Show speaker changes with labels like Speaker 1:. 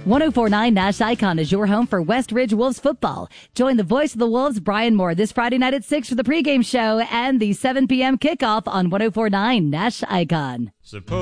Speaker 1: 1049 Nash Icon is your home for West Ridge Wolves football. Join the voice of the Wolves, Brian Moore, this Friday night at 6 for the pregame show and the 7 p.m. kickoff on 1049 Nash Icon.